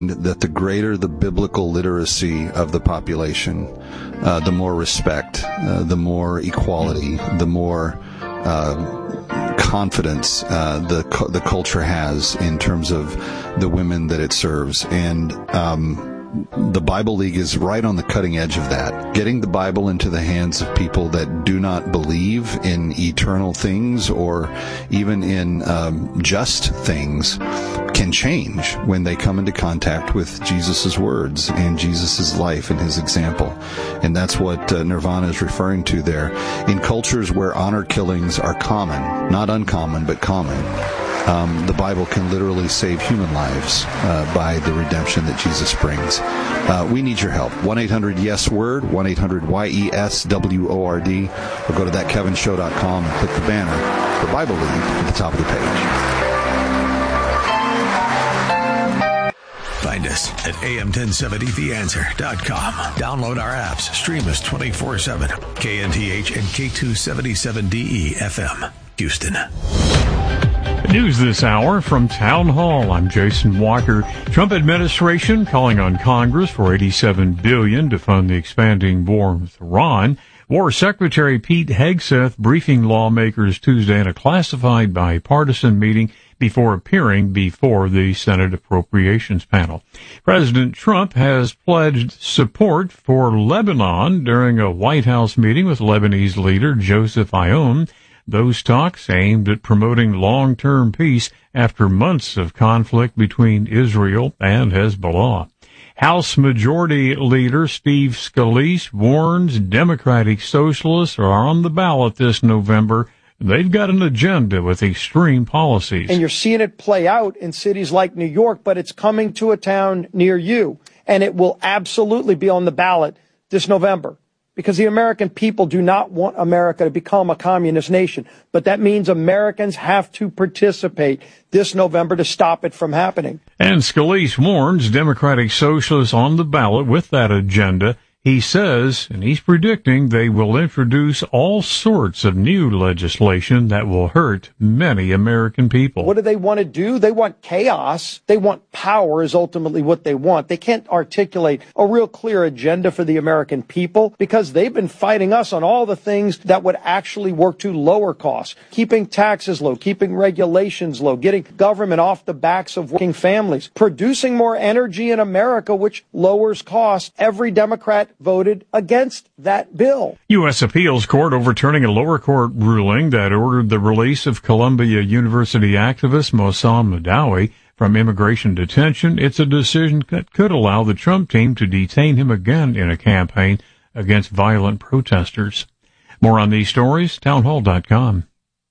that the greater the biblical literacy of the population, the more respect, the more equality, the more confidence the culture has in terms of the women that it serves. And the Bible League is right on the cutting edge of that. Getting the Bible into the hands of people that do not believe in eternal things or even in just things can change when they come into contact with Jesus' words and Jesus' life and his example. And that's what Nirvana is referring to there. In cultures where honor killings are common, not uncommon, but common, the Bible can literally save human lives by the redemption that Jesus brings. We need your help. 1-800-YES-WORD, 1-800-YES-WORD, or go to thatkevinshow.com and click the banner, the Bible League, at the top of the page. Find us at am1070theanswer.com. Download our apps. Stream us 24/7. KNTH and K277DE FM, Houston. News this hour from Town Hall. I'm Jason Walker. Trump administration calling on Congress for $87 billion to fund the expanding war with Iran. War Secretary Pete Hegseth briefing lawmakers Tuesday in a classified bipartisan meeting before appearing before the Senate Appropriations Panel. President Trump has pledged support for Lebanon during a White House meeting with Lebanese leader Joseph Aoun. Those talks aimed at promoting long-term peace after months of conflict between Israel and Hezbollah. House Majority Leader Steve Scalise warns Democratic Socialists are on the ballot this November. They've got an agenda with extreme policies. And you're seeing it play out in cities like New York, but it's coming to a town near you. And it will absolutely be on the ballot this November. Because the American people do not want America to become a communist nation. But that means Americans have to participate this November to stop it from happening. And Scalise warns Democratic Socialists on the ballot with that agenda. He says, and he's predicting, they will introduce all sorts of new legislation that will hurt many American people. What do they want to do? They want chaos. They want power is ultimately what they want. They can't articulate a real clear agenda for the American people because they've been fighting us on all the things that would actually work to lower costs, keeping taxes low, keeping regulations low, getting government off the backs of working families, producing more energy in America, which lowers costs. Every Democrat voted against that bill. U.S. Appeals Court overturning a lower court ruling that ordered the release of Columbia University activist Mohsen Madawi from immigration detention. It's a decision that could allow the Trump team to detain him again in a campaign against violent protesters. More on these stories, townhall.com.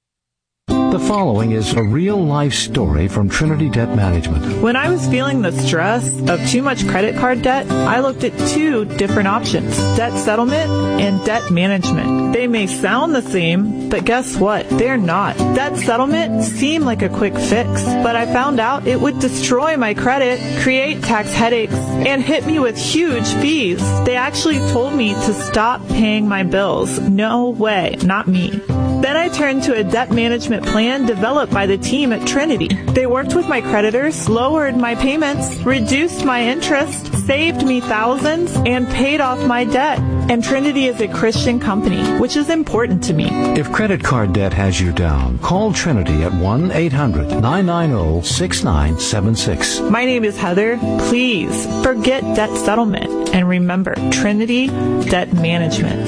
The following is a real-life story from Trinity Debt Management. When I was feeling the stress of too much credit card debt, I looked at two different options, debt settlement and debt management. They may sound the same, but guess what? They're not. Debt settlement seemed like a quick fix, but I found out it would destroy my credit, create tax headaches, and hit me with huge fees. They actually told me to stop paying my bills. No way, not me. Then I turned to a debt management plan developed by the team at Trinity. They worked with my creditors, lowered my payments, reduced my interest, saved me thousands, and paid off my debt. And Trinity is a Christian company, which is important to me. If credit card debt has you down, call Trinity at 1-800-990-6976. My name is Heather. Please forget debt settlement. And remember, Trinity Debt Management.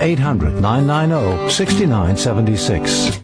1-800-990-6976.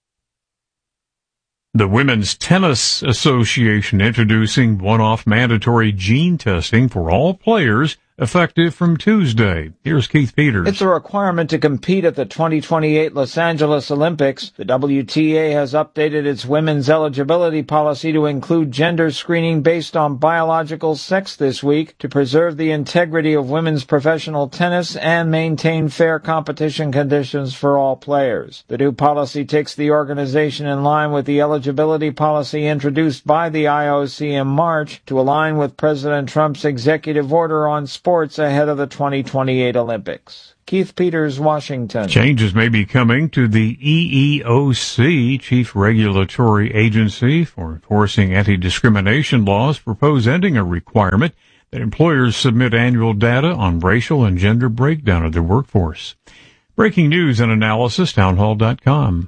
The Women's Tennis Association introducing one-off mandatory gene testing for all players effective from Tuesday. Here's Keith Peters. It's a requirement to compete at the 2028 Los Angeles Olympics. The WTA has updated its women's eligibility policy to include gender screening based on biological sex this week to preserve the integrity of women's professional tennis and maintain fair competition conditions for all players. The new policy takes the organization in line with the eligibility policy introduced by the IOC in March to align with President Trump's executive order on sports sports ahead of the 2028 Olympics. Keith Peters, Washington. Changes may be coming to the EEOC, Chief Regulatory Agency for Enforcing Anti-Discrimination Laws, propose ending a requirement that employers submit annual data on racial and gender breakdown of their workforce. Breaking news and analysis, townhall.com.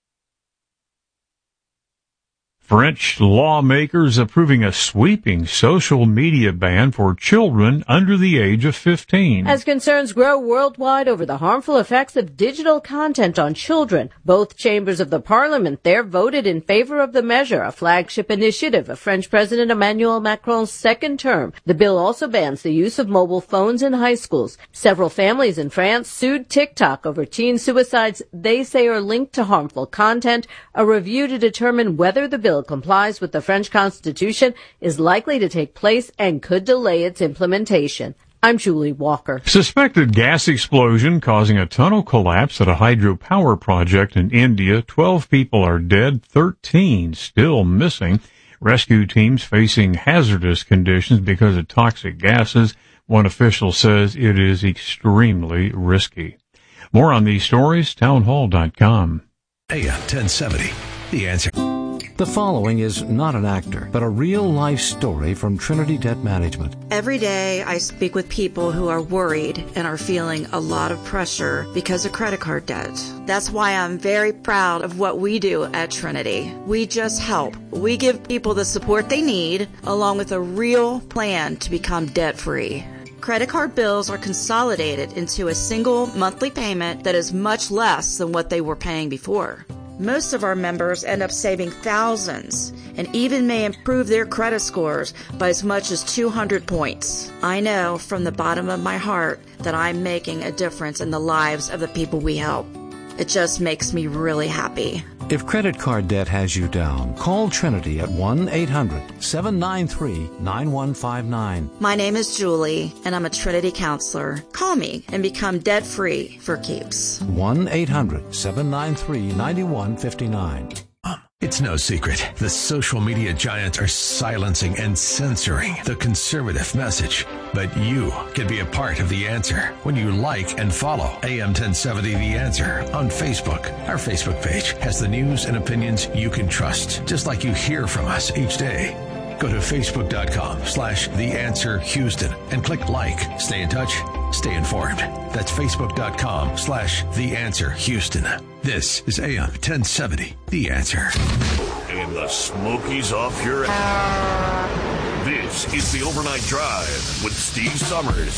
French lawmakers approving a sweeping social media ban for children under the age of 15. As concerns grow worldwide over the harmful effects of digital content on children, both chambers of the parliament there voted in favor of the measure, a flagship initiative of French President Emmanuel Macron's second term. The bill also bans the use of mobile phones in high schools. Several families in France sued TikTok over teen suicides they say are linked to harmful content. A review to determine whether the bill complies with the French Constitution is likely to take place and could delay its implementation. I'm Julie Walker. Suspected gas explosion causing a tunnel collapse at a hydropower project in India. 12 people are dead, 13 still missing. Rescue teams facing hazardous conditions because of toxic gases. One official says it is extremely risky. More on these stories, townhall.com. AM 1070, The Answer. The following is not an actor, but a real-life story from Trinity Debt Management. Every day I speak with people who are worried and are feeling a lot of pressure because of credit card debt. That's why I'm very proud of what we do at Trinity. We just help. We give people the support they need, along with a real plan to become debt-free. Credit card bills are consolidated into a single monthly payment that is much less than what they were paying before. Most of our members end up saving thousands and even may improve their credit scores by as much as 200 points. I know from the bottom of my heart that I'm making a difference in the lives of the people we help. It just makes me really happy. If credit card debt has you down, call Trinity at 1-800-793-9159. My name is Julie, and I'm a Trinity counselor. Call me and become debt-free for keeps. 1-800-793-9159. It's no secret. The social media giants are silencing and censoring the conservative message. But you can be a part of the answer when you like and follow AM 1070 The Answer on Facebook. Our Facebook page has the news and opinions you can trust, just like you hear from us each day. Go to facebook.com/TheAnswerHouston and click like. Stay in touch. Stay informed. That's facebook.com/TheAnswerHouston. This is AM 1070, The Answer. And the Smokies off your ass. This is the Overnight Drive with Steve Summers